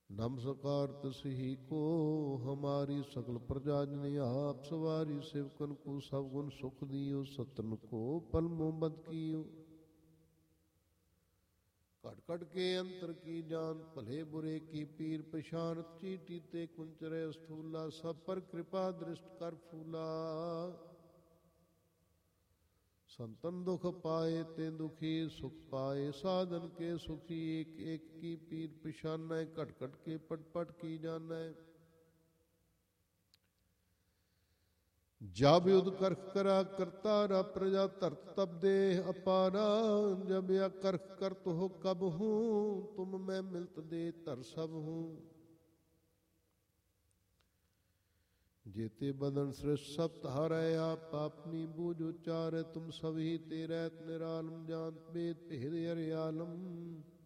नमस्कार तसही को हमारी सकल प्रजा जन आप सवारी सेवकन को सब गुण सुख दियो सतन को पल मोहब्बत कियो घट घट के अंतर की जान भले बुरे की पीर पछान चीटी ते कुंचरे स्थूला सब पर कृपा दृष्ट कर फूला संतन दुख पाए ते दुखी सुख पाए साधन के सुखी एक एक की पीर पिशाना घट घट के पट पट की जाना जब युद्ध करख करा करतारा प्रजा धरत तब देह अपारा जब या करख करत हो कब हूँ तुम मैं मिलत दे धर सब हूँ जेते बदन सृष्ट सब हारै आप अपनी बूझ उच्चार तुम सभी तेरैत निरालम जान वेद भेद हरियालम